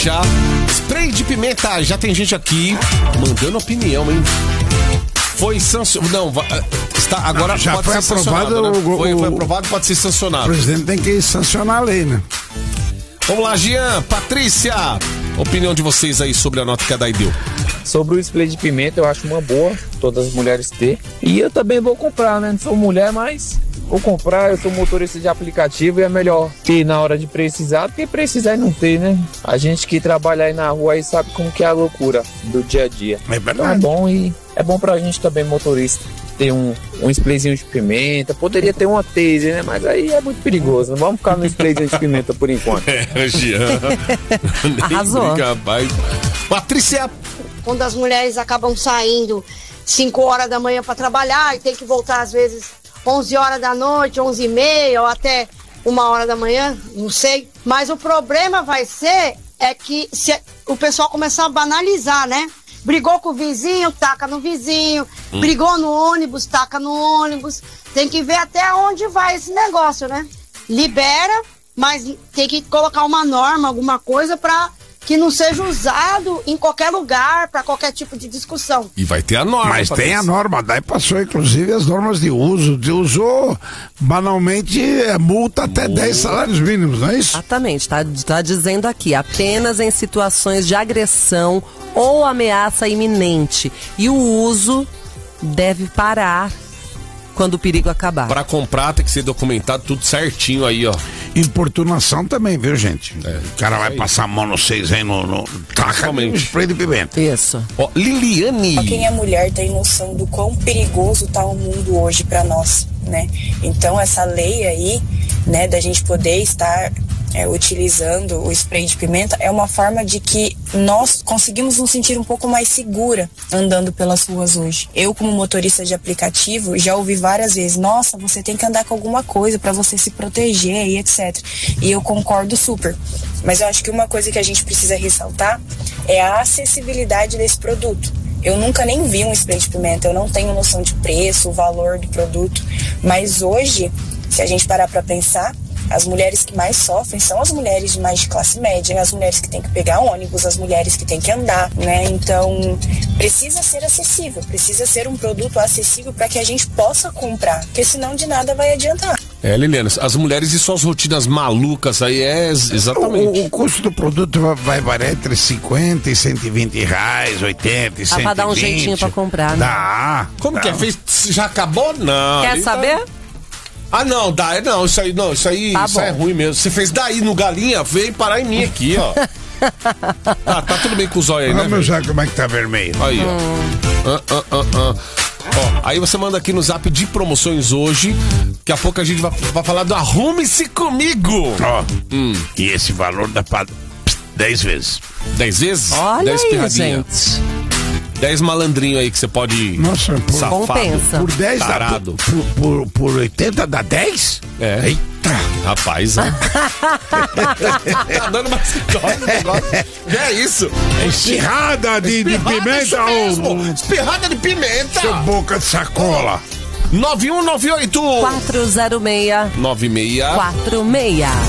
Já, spray de pimenta, já tem gente aqui mandando opinião, hein? Foi sancionado. Não, está, agora já pode foi ser aprovado. sancionado, né? Foi aprovado, pode ser sancionado. O presidente tem que sancionar a lei, né? Vamos lá, Jean, Patrícia, opinião de vocês aí sobre a nota que a Dai deu. Sobre o spray de pimenta, eu acho uma boa todas as mulheres ter. E eu também vou comprar, né? Não sou mulher, mas vou comprar. Eu sou motorista de aplicativo e é melhor ter na hora de precisar do que precisar e não ter, né? A gente que trabalha aí na rua aí sabe como que é a loucura do dia a dia. É verdade. Então é bom e é bom pra gente também, motorista, ter um sprayzinho de pimenta. Poderia ter uma taser, né? Mas aí é muito perigoso. Não vamos ficar no sprayzinho de pimenta por enquanto. Jean. Arrasou. Patrícia. Quando as mulheres acabam saindo 5 horas da manhã para trabalhar e tem que voltar às vezes 11 horas da noite, 11h30 ou até 1 hora da manhã, não sei. Mas o problema vai ser que se o pessoal começar a banalizar, né? Brigou com o vizinho, taca no vizinho. Brigou no ônibus, taca no ônibus. Tem que ver até onde vai esse negócio, né? Libera, mas tem que colocar uma norma, alguma coisa para que não seja usado em qualquer lugar, para qualquer tipo de discussão. E vai ter a norma. Mas tem a norma, a Dai passou inclusive as normas de uso. Usou banalmente multa até 10 salários mínimos, não é isso? Exatamente, tá dizendo aqui, apenas em situações de agressão ou ameaça iminente. E o uso deve parar quando o perigo acabar. Para comprar tem que ser documentado tudo certinho aí, ó. Importunação também, viu, gente? O cara vai passar a mão no 6 aí no taca no spray de pimenta. Isso. Ó, Liliane. Só quem é mulher tem noção do quão perigoso tá o mundo hoje para nós, né? Então essa lei aí, né, da gente poder estar utilizando o spray de pimenta é uma forma de que nós conseguimos nos sentir um pouco mais segura andando pelas ruas hoje. Eu, como motorista de aplicativo, já ouvi várias vezes: nossa, você tem que andar com alguma coisa para você se proteger e etc. E eu concordo super. Mas eu acho que uma coisa que a gente precisa ressaltar é a acessibilidade desse produto. Eu nunca nem vi um spray de pimenta, eu não tenho noção de preço, o valor do produto, mas hoje, se a gente parar para pensar, as mulheres que mais sofrem são as mulheres de mais de classe média, as mulheres que têm que pegar ônibus, as mulheres que têm que andar, né? Então, precisa ser acessível, precisa ser um produto acessível para que a gente possa comprar, porque senão de nada vai adiantar. Liliana, as mulheres e suas rotinas malucas aí exatamente. O custo do produto vai variar entre 50 e 120 reais, 80 e 120. Pra dar um jeitinho pra comprar, né? Dá. Como que é? Já acabou? Não. Quer saber? Não, isso aí é ruim mesmo. Você fez daí no Galinha, veio parar em mim aqui, ó. Tá tudo bem com os olhos aí, né? Vamos já como é que tá vermelho. Aí, ó. Ó, aí você manda aqui no zap de promoções hoje. Daqui a pouco a gente vai falar do Arrume-se Comigo. Ó, e esse valor dá pra 10 vezes. 10 vezes? Olha 10 aí, pirradinha. gente. 10 malandrinhos aí que você pode. Nossa, safado. Compensa. Por 10 tarado. Por 80 dá 10? É. Eita. Rapaz, ó. Tá dando uma história no negócio. É isso. Espirrada de pimenta ou. Espirrada de pimenta. Seu boca de sacola. 9198 406 96 46.